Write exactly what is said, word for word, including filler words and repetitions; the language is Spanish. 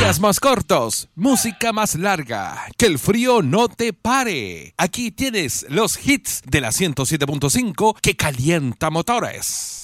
Días más cortos, música más larga, que el frío no te pare. Aquí tienes los hits de la ciento siete punto cinco que calienta motores.